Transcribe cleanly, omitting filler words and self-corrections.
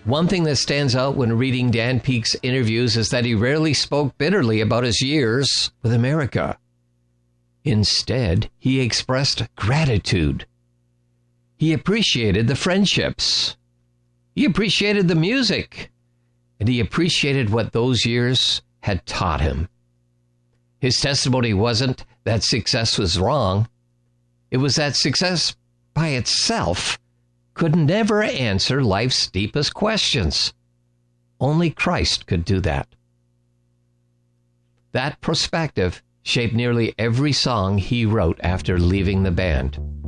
One thing that stands out when reading Dan Peek's interviews is that he rarely spoke bitterly about his years with America. Instead, he expressed gratitude. He appreciated the friendships. He appreciated the music. And he appreciated what those years had taught him. His testimony wasn't that success was wrong. It was that success by itself could never answer life's deepest questions. Only Christ could do that. That perspective shaped nearly every song he wrote after leaving the band.